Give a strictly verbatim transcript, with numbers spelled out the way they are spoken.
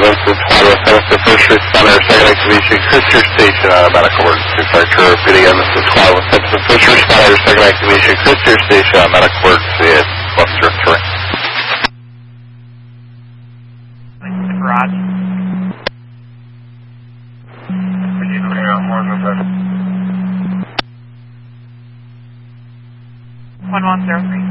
Vincent, Florida, seven first responder, second activation, Christian Station, uh, medical emergency departure. Repeat again, this is Florida, seven first responder, second activation, Christian Station, uh, medical emergency at Western Terrain. Garage. One one zero three.